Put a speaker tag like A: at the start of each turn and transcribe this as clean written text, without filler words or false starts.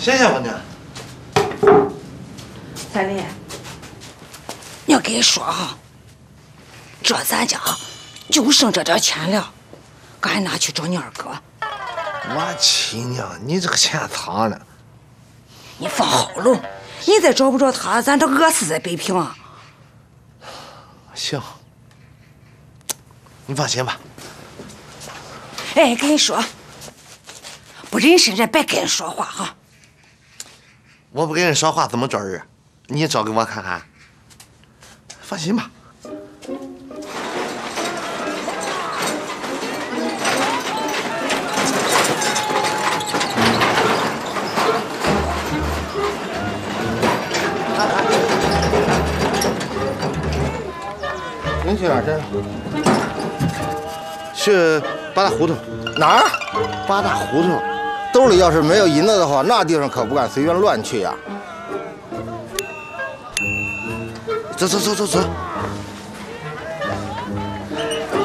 A: 谢谢吧你。
B: 彩礼，我跟你说哈，这咱家就剩这点钱了，赶紧拿去找你二哥。
A: 我亲娘，你这个钱藏了。
B: 你放好了，你再找不着他，咱这饿死在北平啊！
A: 行，你放心吧。
B: 哎，跟你说，不认识人别跟人说话哈。
A: 我不跟人说话怎么找人？你找给我看看。放心吧。
C: 您去哪儿去？
A: 去八大胡同。
C: 哪儿？
A: 八大胡同。
C: 兜里要是没有银子的话，那地方可不敢随便乱去呀。
A: 走走走走走。